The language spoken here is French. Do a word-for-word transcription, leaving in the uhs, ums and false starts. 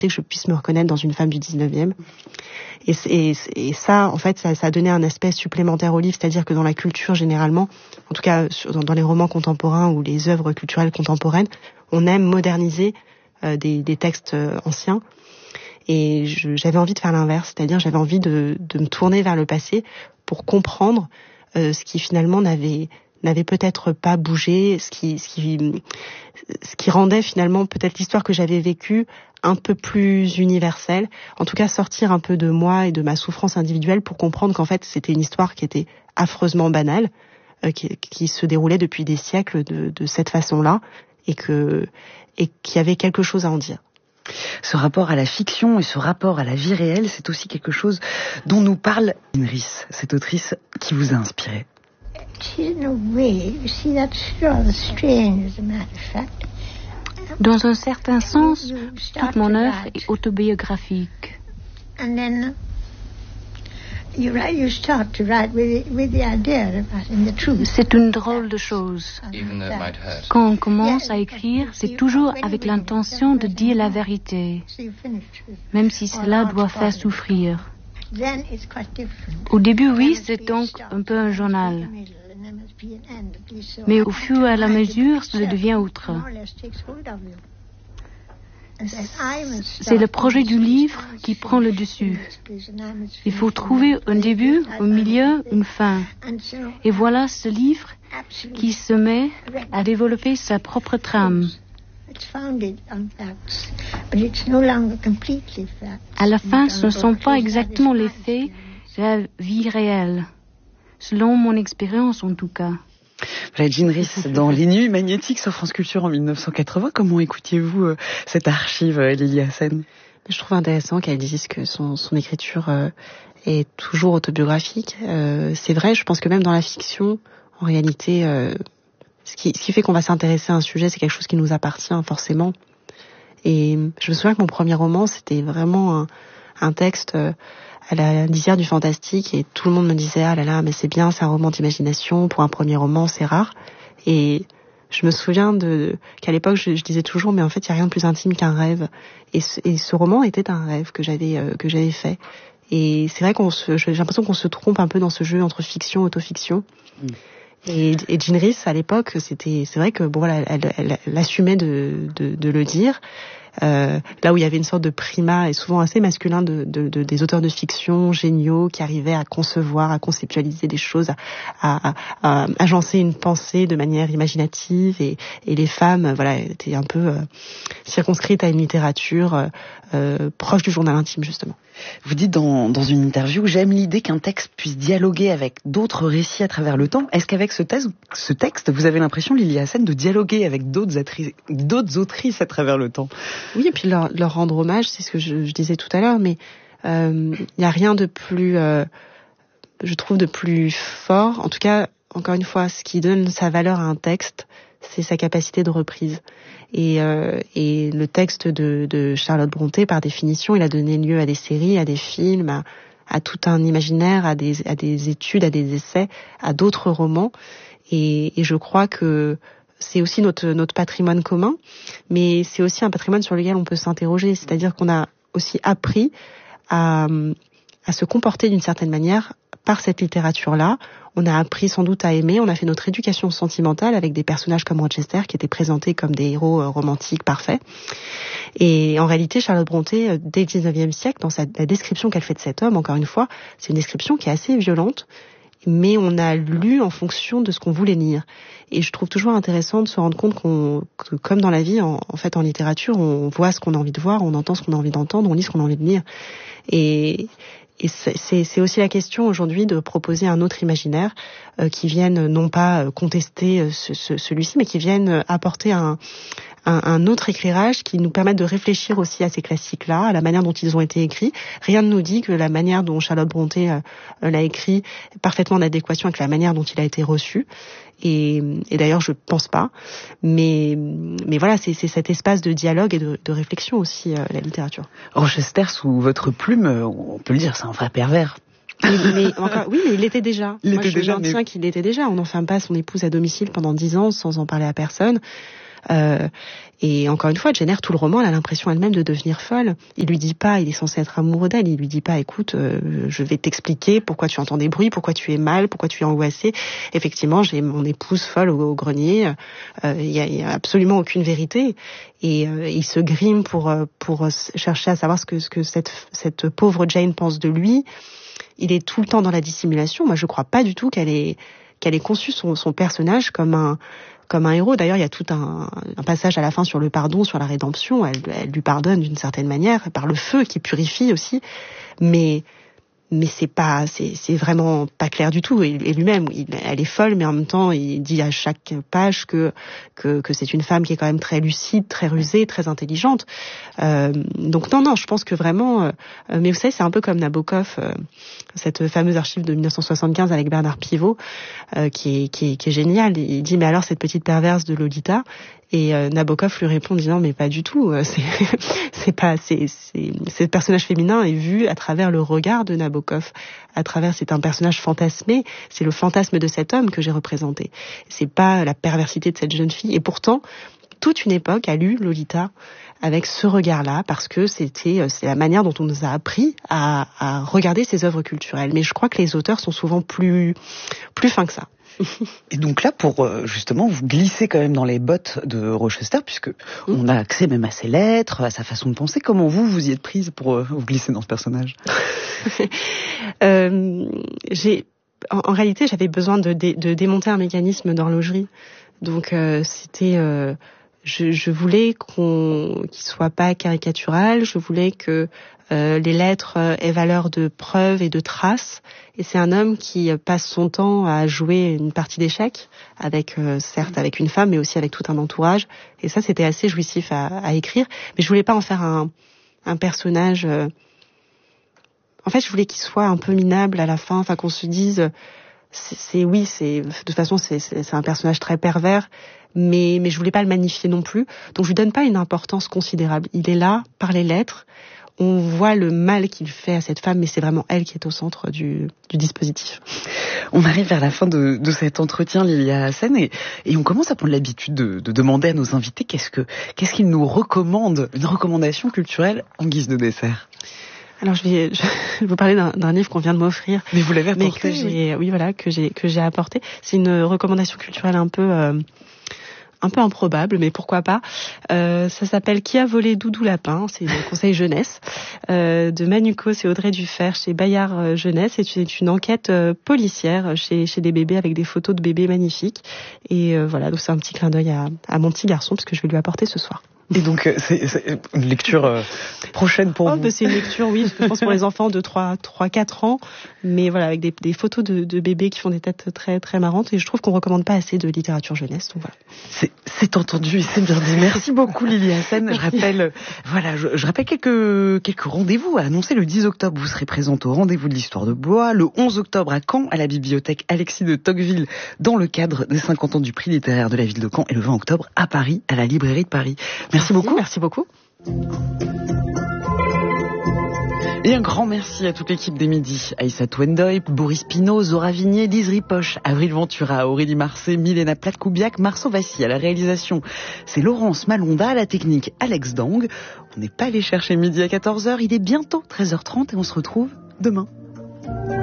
que je puisse me reconnaître dans une femme du dix-neuvième. Et, et, et ça, en fait, ça, ça a donné un aspect supplémentaire au livre, c'est-à-dire que dans la culture, généralement, en tout cas dans, dans les romans contemporains ou les œuvres culturelles contemporaines, on aime moderniser euh, des, des textes euh, anciens. Et je, j'avais envie de faire l'inverse, c'est-à-dire j'avais envie de, de me tourner vers le passé pour comprendre euh, ce qui finalement n'avait n'avait peut-être pas bougé, ce qui ce qui ce qui rendait finalement peut-être l'histoire que j'avais vécue un peu plus universelle, en tout cas sortir un peu de moi et de ma souffrance individuelle pour comprendre qu'en fait c'était une histoire qui était affreusement banale, euh, qui, qui se déroulait depuis des siècles de, de cette façon-là et que et qu'il y avait quelque chose à en dire. Ce rapport à la fiction et ce rapport à la vie réelle, c'est aussi quelque chose dont nous parle Jean Rhys, cette autrice qui vous a inspiré. Dans un certain sens, toute mon œuvre est autobiographique. C'est une drôle de chose. Quand on commence à écrire, c'est toujours avec l'intention de dire la vérité, même si cela doit faire souffrir. Au début, oui, c'est donc un peu un journal. Mais au fur et à la mesure, cela devient autre. C'est le projet du livre qui prend le dessus. Il faut trouver un début, un milieu, une fin. Et voilà ce livre qui se met à développer sa propre trame. À la fin, ce ne sont pas exactement les faits de la vie réelle, selon mon expérience en tout cas. Voilà, Jean Rhys, dans Les Nuits magnétiques sur France Culture en dix-neuf cent quatre-vingts, comment écoutiez-vous euh, cette archive, euh, Lily Hassen ? Je trouve intéressant qu'elle dise que son, son écriture euh, est toujours autobiographique. Euh, c'est vrai, je pense que même dans la fiction, en réalité, euh, ce, qui, ce qui fait qu'on va s'intéresser à un sujet, c'est quelque chose qui nous appartient forcément. Et je me souviens que mon premier roman, c'était vraiment un, un texte... Euh, à la lisière du fantastique et tout le monde me disait ah là là mais c'est bien, c'est un roman d'imagination, pour un premier roman c'est rare. Et je me souviens de qu'à l'époque je, je disais toujours mais en fait il y a rien de plus intime qu'un rêve, et ce, et ce roman était un rêve que j'avais euh, que j'avais fait. Et c'est vrai qu'on se, j'ai l'impression qu'on se trompe un peu dans ce jeu entre fiction et autofiction. Mmh. Et, et Jean Rhys à l'époque c'était c'est vrai que bon voilà elle, elle, elle assumait de, de de le dire. Euh, là où il y avait une sorte de primat et souvent assez masculin de, de, de des auteurs de fiction géniaux qui arrivaient à concevoir, à conceptualiser des choses, à, à, à, à agencer une pensée de manière imaginative, et, et les femmes, voilà, étaient un peu euh, circonscrites à une littérature euh, euh, proche du journal intime justement. Vous dites dans, dans une interview, j'aime l'idée qu'un texte puisse dialoguer avec d'autres récits à travers le temps. Est-ce qu'avec ce, thèse, ce texte, vous avez l'impression, Lily Hassen, de dialoguer avec d'autres, atri- d'autres autrices à travers le temps ? Oui, et puis leur, leur rendre hommage, c'est ce que je, je disais tout à l'heure, mais il euh, n'y a rien de plus, euh, je trouve, de plus fort. En tout cas, encore une fois, ce qui donne sa valeur à un texte, c'est sa capacité de reprise. Et, euh, et le texte de, de Charlotte Brontë, par définition, il a donné lieu à des séries, à des films, à, à tout un imaginaire, à des, à des études, à des essais, à d'autres romans. Et, et je crois que c'est aussi notre, notre patrimoine commun, mais c'est aussi un patrimoine sur lequel on peut s'interroger. C'est-à-dire qu'on a aussi appris à, à se comporter d'une certaine manière par cette littérature-là. On a appris sans doute à aimer, on a fait notre éducation sentimentale avec des personnages comme Rochester qui étaient présentés comme des héros romantiques parfaits. Et en réalité, Charlotte Brontë, dès le dix-neuvième siècle, dans sa, la description qu'elle fait de cet homme, encore une fois, c'est une description qui est assez violente, mais on a lu en fonction de ce qu'on voulait lire. Et je trouve toujours intéressant de se rendre compte qu'on, que comme dans la vie, en, en fait, en littérature, on voit ce qu'on a envie de voir, on entend ce qu'on a envie d'entendre, on lit ce qu'on a envie de lire. Et... Et c'est, c'est aussi la question aujourd'hui de proposer un autre imaginaire euh, qui vienne non pas contester ce, ce, celui-ci, mais qui vienne apporter un, un, un autre éclairage qui nous permette de réfléchir aussi à ces classiques-là, à la manière dont ils ont été écrits. Rien ne nous dit que la manière dont Charlotte Brontë euh, l'a écrit est parfaitement en adéquation avec la manière dont il a été reçu. Et, et d'ailleurs, je pense pas. Mais, mais voilà, c'est, c'est cet espace de dialogue et de, de réflexion aussi, euh, la littérature. Rochester, sous votre plume, on peut le dire, c'est un vrai pervers. Mais, mais encore, oui, mais il l'était déjà. Il Moi, était je déjà, maintiens mais... qu'il l'était déjà. On n'enferme pas son épouse à domicile pendant dix ans sans en parler à personne. Euh, et encore une fois, Jane Eyre, tout le roman, elle a l'impression elle-même de devenir folle. Il lui dit pas, il est censé être amoureux d'elle, il lui dit pas, écoute, euh, je vais t'expliquer pourquoi tu entends des bruits, pourquoi tu es mal, pourquoi tu es angoissée. Effectivement, j'ai mon épouse folle au, au grenier. Il euh, y, a, y a absolument aucune vérité. Et euh, il se grime pour pour chercher à savoir ce que ce que cette cette pauvre Jane pense de lui. Il est tout le temps dans la dissimulation. Moi, je crois pas du tout qu'elle ait qu'elle ait conçu son son personnage comme un comme un héros. D'ailleurs, il y a tout un, un passage à la fin sur le pardon, sur la rédemption. Elle, elle lui pardonne d'une certaine manière, par le feu qui purifie aussi. Mais, mais c'est pas, c'est, c'est vraiment pas clair du tout. Et, et lui-même, il, elle est folle, mais en même temps, il dit à chaque page que, que, que c'est une femme qui est quand même très lucide, très rusée, très intelligente. Euh, donc non, non, je pense que vraiment, euh, mais vous savez, c'est un peu comme Nabokov, euh, cette fameuse archive de dix-neuf cent soixante-quinze avec Bernard Pivot, euh, qui est, qui est, qui est géniale. Il dit, mais alors cette petite perverse de Lolita? Et euh, Nabokov lui répond en disant, mais pas du tout, c'est, c'est pas, c'est, c'est, ce personnage féminin est vu à travers le regard de Nabokov, à travers, c'est un personnage fantasmé, c'est le fantasme de cet homme que j'ai représenté. C'est pas la perversité de cette jeune fille. Et pourtant, toute une époque a lu Lolita avec ce regard-là, parce que c'était, c'est la manière dont on nous a appris à, à regarder ces œuvres culturelles. Mais je crois que les auteurs sont souvent plus, plus fins que ça. Et donc là, pour justement vous glisser quand même dans les bottes de Rochester, puisque mmh. on a accès même à ses lettres, à sa façon de penser, comment vous, vous y êtes prise pour euh, vous glisser dans ce personnage? euh, j'ai, en, en réalité, j'avais besoin de, de, de démonter un mécanisme d'horlogerie. Donc euh, c'était... Euh, Je, je voulais qu'on qu'il soit pas caricatural. Je voulais que euh, les lettres aient valeur de preuve et de trace. Et c'est un homme qui passe son temps à jouer une partie d'échecs, avec euh, certes avec une femme, mais aussi avec tout un entourage. Et ça, c'était assez jouissif à, à écrire. Mais je voulais pas en faire un, un personnage. Euh... En fait, je voulais qu'il soit un peu minable à la fin. Enfin, qu'on se dise, c'est, c'est oui, c'est de toute façon, c'est, c'est, c'est un personnage très pervers. Mais, mais je voulais pas le magnifier non plus. Donc je lui donne pas une importance considérable. Il est là, par les lettres. On voit le mal qu'il fait à cette femme, mais c'est vraiment elle qui est au centre du, du dispositif. On arrive vers la fin de, de cet entretien, Lilia Hassen, et, et on commence à prendre l'habitude de, de demander à nos invités qu'est-ce que, qu'est-ce qu'ils nous recommandent, une recommandation culturelle en guise de dessert. Alors je vais, je vais vous parler d'un, d'un livre qu'on vient de m'offrir. Mais vous l'avez apporté, mais que j'ai, oui voilà, que j'ai, que j'ai apporté. C'est une recommandation culturelle un peu, euh, un peu improbable, mais pourquoi pas. Euh, ça s'appelle Qui a volé Doudou Lapin, c'est le conseil jeunesse, euh, de Manucos et Audrey Dufert chez Bayard Jeunesse. Et c'est une enquête euh, policière chez, chez des bébés avec des photos de bébés magnifiques. Et euh, voilà, donc c'est un petit clin d'œil à, à mon petit garçon, parce que je vais lui apporter ce soir. Et donc, c'est, c'est une lecture euh, prochaine pour oh, vous. bah c'est une lecture, oui, je pense pour les enfants de trois, quatre ans, mais voilà, avec des, des photos de, de bébés qui font des têtes très, très marrantes, et je trouve qu'on recommande pas assez de littérature jeunesse, donc voilà. C'est, c'est entendu et c'est bien dit. Merci beaucoup, Lilia Hassen. Je rappelle, voilà, je, je rappelle quelques, quelques rendez-vous à annoncer. Le dix octobre, vous serez présente au rendez-vous de l'histoire de Blois. Le onze octobre à Caen, à la bibliothèque Alexis de Tocqueville, dans le cadre des cinquante ans du prix littéraire de la ville de Caen. Et le vingt octobre à Paris, à la librairie de Paris. Merci. Merci beaucoup. Merci beaucoup. Et un grand merci à toute l'équipe des Midis. Aïssatou Ndoye, Boris Pinault, Zora Vignier, Lise Ripoche, Avril Ventura, Aurélie Marcet, Milena Platkoubiak, Marceau Vassy à la réalisation. C'est Laurence Malonda à la technique, Alex Dang. On n'est pas allé chercher midi à quatorze heures, il est bientôt treize heures trente et on se retrouve demain.